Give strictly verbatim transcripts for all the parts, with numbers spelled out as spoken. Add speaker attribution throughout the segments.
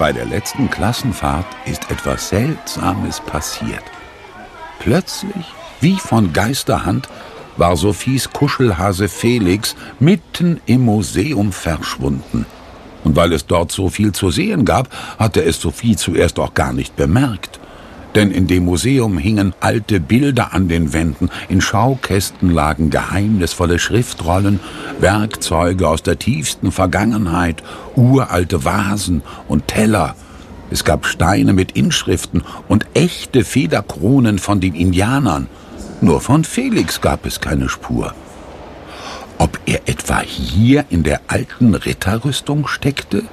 Speaker 1: Bei der letzten Klassenfahrt ist etwas Seltsames passiert. Plötzlich, wie von Geisterhand, war Sophies Kuschelhase Felix mitten im Museum verschwunden. Und weil es dort so viel zu sehen gab, hatte es Sophie zuerst auch gar nicht bemerkt. Denn in dem Museum hingen alte Bilder an den Wänden, in Schaukästen lagen geheimnisvolle Schriftrollen, Werkzeuge aus der tiefsten Vergangenheit, uralte Vasen und Teller. Es gab Steine mit Inschriften und echte Federkronen von den Indianern. Nur von Felix gab es keine Spur. Ob er etwa hier in der alten Ritterrüstung steckte?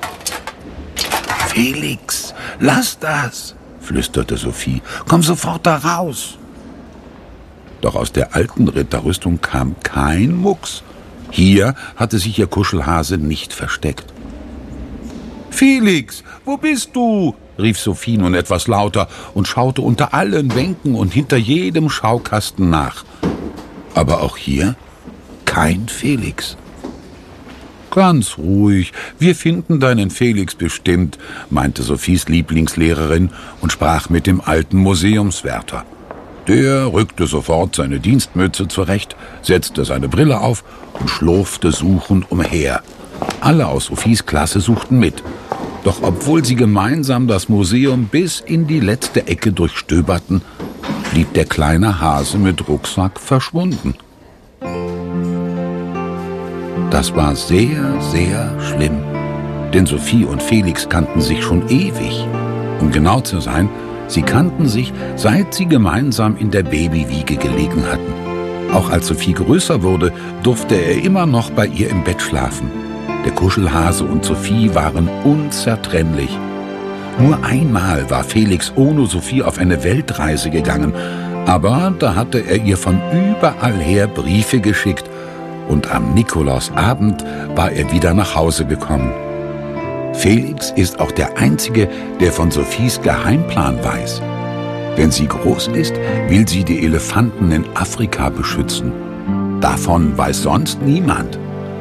Speaker 1: »Felix, lass das«, flüsterte Sophie. »Komm sofort da raus!« Doch aus der alten Ritterrüstung kam kein Mucks. Hier hatte sich ihr Kuschelhase nicht versteckt. »Felix, wo bist du?« rief Sophie nun etwas lauter und schaute unter allen Bänken und hinter jedem Schaukasten nach. Aber auch hier kein Felix. »Ganz ruhig, wir finden deinen Felix bestimmt«, meinte Sophies Lieblingslehrerin und sprach mit dem alten Museumswärter. Der rückte sofort seine Dienstmütze zurecht, setzte seine Brille auf und schlurfte suchend umher. Alle aus Sophies Klasse suchten mit. Doch obwohl sie gemeinsam das Museum bis in die letzte Ecke durchstöberten, blieb der kleine Hase mit Rucksack verschwunden. Das war sehr, sehr schlimm, denn Sophie und Felix kannten sich schon ewig. Um genau zu sein, sie kannten sich, seit sie gemeinsam in der Babywiege gelegen hatten. Auch als Sophie größer wurde, durfte er immer noch bei ihr im Bett schlafen. Der Kuschelhase und Sophie waren unzertrennlich. Nur einmal war Felix ohne Sophie auf eine Weltreise gegangen, aber da hatte er ihr von überall her Briefe geschickt, und am Nikolausabend war er wieder nach Hause gekommen. Felix ist auch der Einzige, der von Sophies Geheimplan weiß. Wenn sie groß ist, will sie die Elefanten in Afrika beschützen. Davon weiß sonst niemand.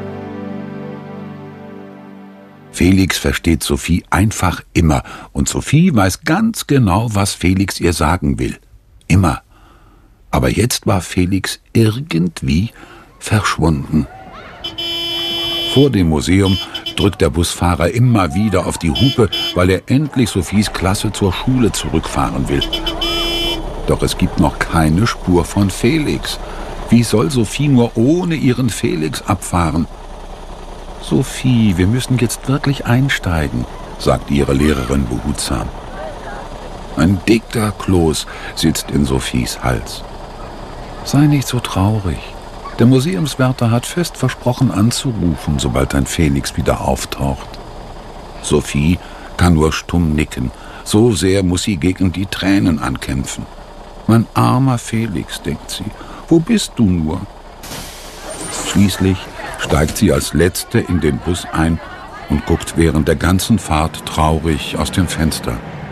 Speaker 1: Felix versteht Sophie einfach immer, und Sophie weiß ganz genau, was Felix ihr sagen will. Immer. Aber jetzt war Felix irgendwie verschwunden. Vor dem Museum drückt der Busfahrer immer wieder auf die Hupe, weil er endlich Sophies Klasse zur Schule zurückfahren will. Doch es gibt noch keine Spur von Felix. Wie soll Sophie nur ohne ihren Felix abfahren? »Sophie, wir müssen jetzt wirklich einsteigen«, sagt ihre Lehrerin behutsam. Ein dicker Kloß sitzt in Sophies Hals. »Sei nicht so traurig. Der Museumswärter hat fest versprochen anzurufen, sobald dein Felix wieder auftaucht.« Sophie kann nur stumm nicken. So sehr muss sie gegen die Tränen ankämpfen. »Mein armer Felix«, denkt sie, »wo bist du nur?« Schließlich steigt sie als Letzte in den Bus ein und guckt während der ganzen Fahrt traurig aus dem Fenster.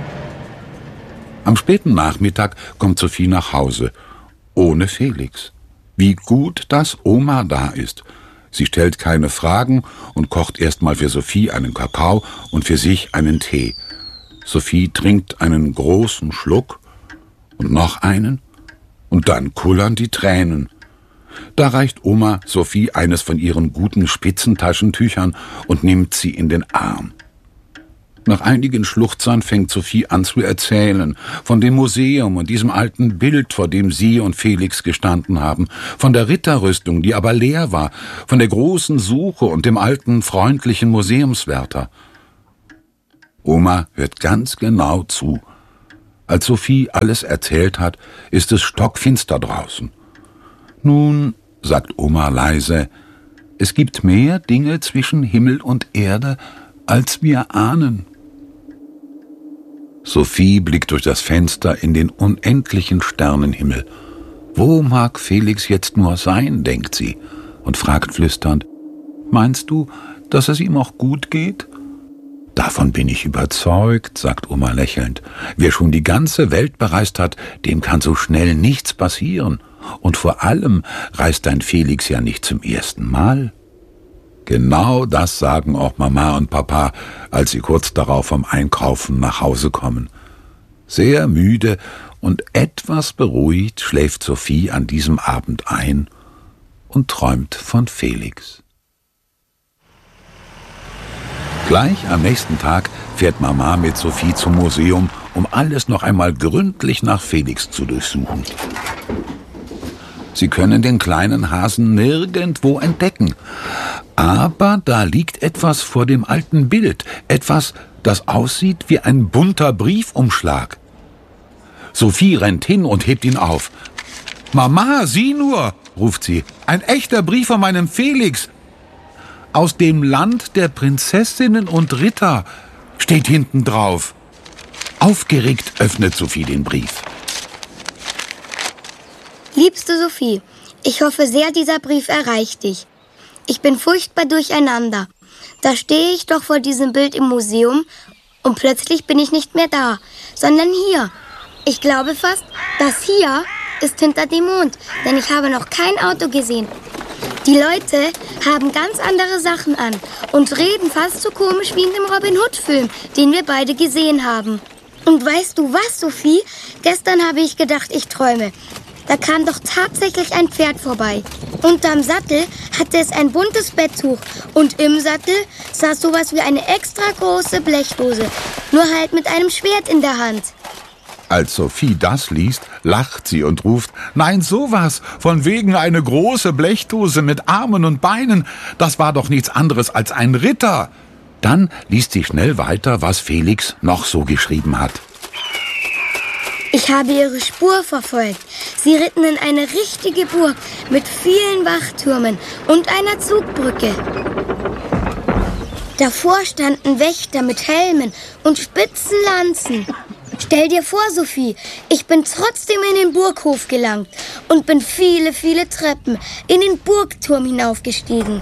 Speaker 1: Am späten Nachmittag kommt Sophie nach Hause, ohne Felix. Wie gut, dass Oma da ist. Sie stellt keine Fragen und kocht erstmal für Sophie einen Kakao und für sich einen Tee. Sophie trinkt einen großen Schluck und noch einen und dann kullern die Tränen. Da reicht Oma Sophie eines von ihren guten Spitzentaschentüchern und nimmt sie in den Arm. Nach einigen Schluchzern fängt Sophie an zu erzählen, von dem Museum und diesem alten Bild, vor dem sie und Felix gestanden haben, von der Ritterrüstung, die aber leer war, von der großen Suche und dem alten, freundlichen Museumswärter. Oma hört ganz genau zu. Als Sophie alles erzählt hat, ist es stockfinster draußen. »Nun«, sagt Oma leise, »es gibt mehr Dinge zwischen Himmel und Erde, als wir ahnen.« Sophie blickt durch das Fenster in den unendlichen Sternenhimmel. Wo mag Felix jetzt nur sein, denkt sie, und fragt flüsternd, »Meinst du, dass es ihm auch gut geht?« »Davon bin ich überzeugt«, sagt Oma lächelnd. »Wer schon die ganze Welt bereist hat, dem kann so schnell nichts passieren. Und vor allem reist dein Felix ja nicht zum ersten Mal.« Genau das sagen auch Mama und Papa, als sie kurz darauf vom Einkaufen nach Hause kommen. Sehr müde und etwas beruhigt schläft Sophie an diesem Abend ein und träumt von Felix. Gleich am nächsten Tag fährt Mama mit Sophie zum Museum, um alles noch einmal gründlich nach Felix zu durchsuchen. Sie können den kleinen Hasen nirgendwo entdecken. Aber da liegt etwas vor dem alten Bild, etwas, das aussieht wie ein bunter Briefumschlag. Sophie rennt hin und hebt ihn auf. »Mama, sieh nur«, ruft sie, »ein echter Brief von meinem Felix. Aus dem Land der Prinzessinnen und Ritter steht hinten drauf.« Aufgeregt öffnet Sophie den Brief.
Speaker 2: Liebste Sophie, ich hoffe sehr, dieser Brief erreicht dich. Ich bin furchtbar durcheinander. Da stehe ich doch vor diesem Bild im Museum und plötzlich bin ich nicht mehr da, sondern hier. Ich glaube fast, das hier ist hinter dem Mond, denn ich habe noch kein Auto gesehen. Die Leute haben ganz andere Sachen an und reden fast so komisch wie in dem Robin Hood-Film, den wir beide gesehen haben. Und weißt du was, Sophie? Gestern habe ich gedacht, ich träume. Da kam doch tatsächlich ein Pferd vorbei. Unterm Sattel hatte es ein buntes Betttuch und im Sattel saß sowas wie eine extra große Blechdose, nur halt mit einem Schwert in der Hand.
Speaker 1: Als Sophie das liest, lacht sie und ruft, »Nein, sowas, von wegen eine große Blechdose mit Armen und Beinen, das war doch nichts anderes als ein Ritter.« Dann liest sie schnell weiter, was Felix noch so geschrieben hat.
Speaker 2: Ich habe ihre Spur verfolgt. Sie ritten in eine richtige Burg mit vielen Wachtürmen und einer Zugbrücke. Davor standen Wächter mit Helmen und spitzen Lanzen. Stell dir vor, Sophie, ich bin trotzdem in den Burghof gelangt und bin viele, viele Treppen in den Burgturm hinaufgestiegen.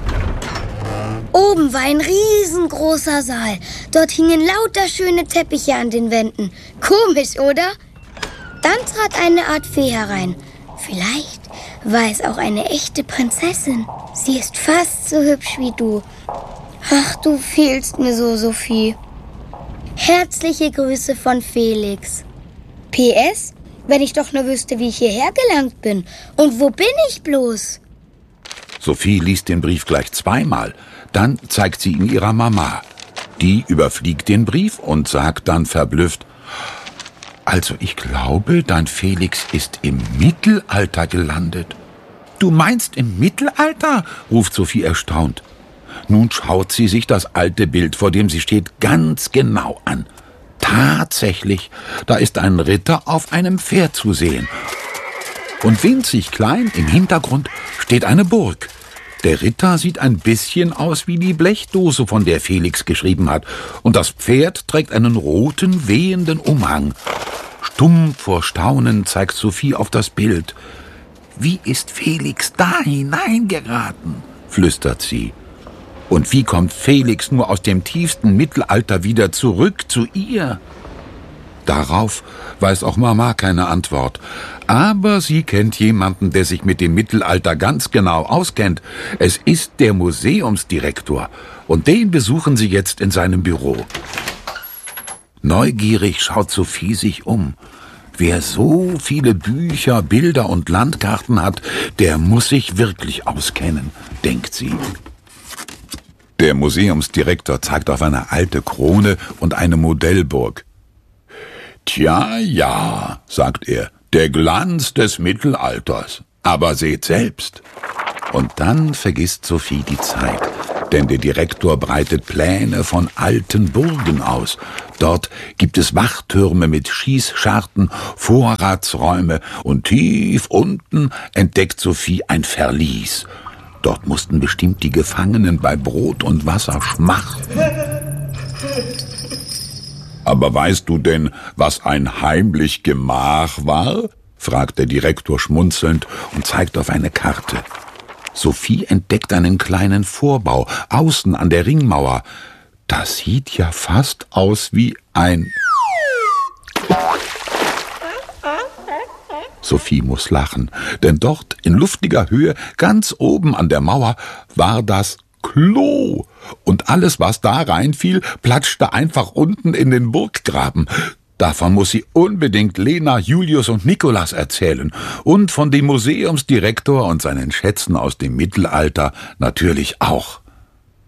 Speaker 2: Oben war ein riesengroßer Saal. Dort hingen lauter schöne Teppiche an den Wänden. Komisch, oder? Dann trat eine Art Fee herein. Vielleicht war es auch eine echte Prinzessin. Sie ist fast so hübsch wie du. Ach, du fehlst mir so, Sophie. Herzliche Grüße von Felix. P S, wenn ich doch nur wüsste, wie ich hierher gelangt bin. Und wo bin ich bloß?
Speaker 1: Sophie liest den Brief gleich zweimal. Dann zeigt sie ihn ihrer Mama. Die überfliegt den Brief und sagt dann verblüfft, »Also ich glaube, dein Felix ist im Mittelalter gelandet.« »Du meinst im Mittelalter?«, ruft Sophie erstaunt. Nun schaut sie sich das alte Bild, vor dem sie steht, ganz genau an. Tatsächlich, da ist ein Ritter auf einem Pferd zu sehen. Und winzig klein im Hintergrund steht eine Burg. Der Ritter sieht ein bisschen aus wie die Blechdose, von der Felix geschrieben hat. Und das Pferd trägt einen roten, wehenden Umhang. Stumm vor Staunen zeigt Sophie auf das Bild. »Wie ist Felix da hineingeraten?«, flüstert sie. Und wie kommt Felix nur aus dem tiefsten Mittelalter wieder zurück zu ihr? Darauf weiß auch Mama keine Antwort. Aber sie kennt jemanden, der sich mit dem Mittelalter ganz genau auskennt. Es ist der Museumsdirektor. Und den besuchen sie jetzt in seinem Büro. Neugierig schaut Sophie sich um. Wer so viele Bücher, Bilder und Landkarten hat, der muss sich wirklich auskennen, denkt sie. Der Museumsdirektor zeigt auf eine alte Krone und eine Modellburg. »Tja, ja«, sagt er, »der Glanz des Mittelalters. Aber seht selbst.« Und dann vergisst Sophie die Zeit, denn der Direktor breitet Pläne von alten Burgen aus. Dort gibt es Wachtürme mit Schießscharten, Vorratsräume und tief unten entdeckt Sophie ein Verlies. Dort mussten bestimmt die Gefangenen bei Brot und Wasser schmachten. »Aber weißt du denn, was ein heimlich Gemach war?«, fragt der Direktor schmunzelnd und zeigt auf eine Karte. Sophie entdeckt einen kleinen Vorbau, außen an der Ringmauer. Das sieht ja fast aus wie ein... Sophie muss lachen, denn dort in luftiger Höhe, ganz oben an der Mauer, war das Klo. Und alles, was da reinfiel, platschte einfach unten in den Burggraben. Davon muss sie unbedingt Lena, Julius und Nikolas erzählen. Und von dem Museumsdirektor und seinen Schätzen aus dem Mittelalter natürlich auch.